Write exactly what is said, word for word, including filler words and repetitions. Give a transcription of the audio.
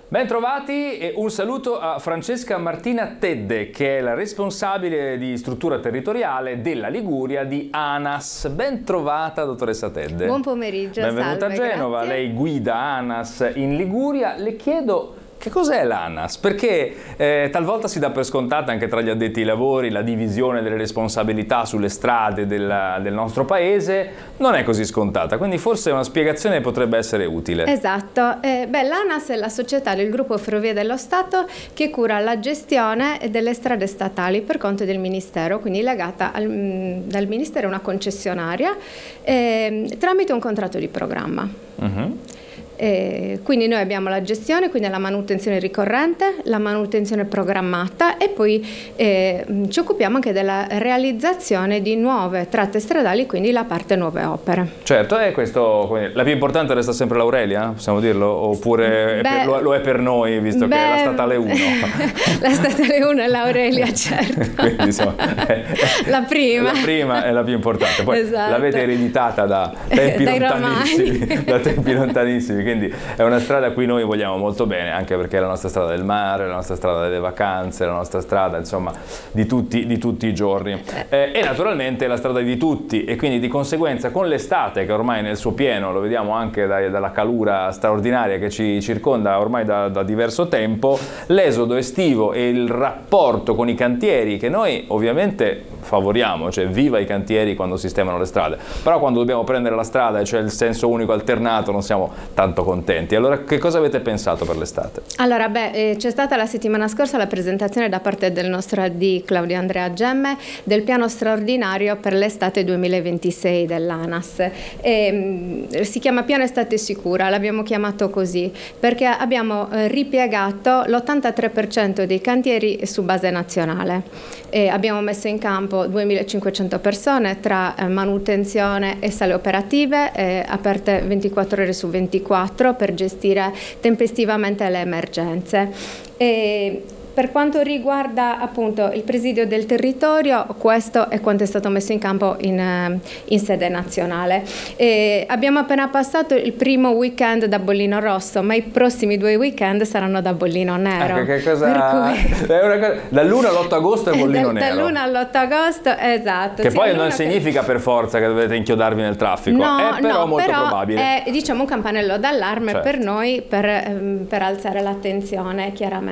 Bentrovati e un saluto a Francesca Martina Tedde, che è la responsabile di struttura territoriale della Liguria di ANAS. Bentrovata, dottoressa Tedde. Buon pomeriggio, benvenuta salve, a Genova, grazie. Lei guida ANAS in Liguria. Le chiedo che cos'è l'ANAS, perché eh, talvolta si dà per scontata anche tra gli addetti ai lavori la divisione delle responsabilità sulle strade della, del nostro paese. Non è così scontata, quindi forse una spiegazione potrebbe essere utile. Esatto, eh, beh, l'ANAS è la società del gruppo Ferrovie dello Stato che cura la gestione delle strade statali per conto del Ministero, quindi legata al, dal Ministero a una concessionaria eh, tramite un contratto di programma. Uh-huh. Eh, quindi noi abbiamo la gestione, quindi la manutenzione ricorrente, la manutenzione programmata e poi eh, ci occupiamo anche della realizzazione di nuove tratte stradali, quindi la parte nuove opere. Certo, e questo, la più importante resta sempre l'Aurelia, possiamo dirlo? Oppure beh, è per, lo, lo è per noi, visto beh, che è la statale uno? La statale uno è l'Aurelia, certo. Quindi, insomma, è, la prima. La prima è la più importante, poi esatto. L'avete ereditata da tempi Dai lontanissimi, da tempi lontanissimi. Quindi è una strada a cui noi vogliamo molto bene, anche perché è la nostra strada del mare, la nostra strada delle vacanze, la nostra strada, insomma, di tutti, di tutti i giorni. Eh, e naturalmente la strada di tutti, e quindi di conseguenza con l'estate che ormai è nel suo pieno, lo vediamo anche dai, dalla calura straordinaria che ci circonda ormai da, da diverso tempo, l'esodo estivo e il rapporto con i cantieri che noi ovviamente favoriamo, cioè viva i cantieri quando sistemano le strade, però quando dobbiamo prendere la strada e cioè il senso unico alternato non siamo tanto contenti. Allora che cosa avete pensato per l'estate? Allora beh, eh, c'è stata la settimana scorsa la presentazione da parte del nostro A D Claudio Andrea Gemme del piano straordinario per l'estate duemilaventisei dell'ANAS. E, mh, si chiama piano estate sicura, l'abbiamo chiamato così perché abbiamo eh, ripiegato l'ottantatré per cento dei cantieri su base nazionale. E abbiamo messo in campo duemilacinquecento persone tra eh, manutenzione e sale operative eh, aperte ventiquattro ore su ventiquattro per gestire tempestivamente le emergenze. E per quanto riguarda appunto il presidio del territorio, questo è quanto è stato messo in campo in, in sede nazionale. E abbiamo appena passato il primo weekend da bollino rosso, ma i prossimi due weekend saranno da bollino nero. Eh, che cosa... cui... è una cosa... Dall'uno all'otto agosto è bollino da, nero. Dall'uno all'otto agosto, esatto. Che sì, poi non per... significa per forza che dovete inchiodarvi nel traffico, no, è però no, molto però probabile. È diciamo un campanello d'allarme, certo, per noi per, per alzare l'attenzione chiaramente.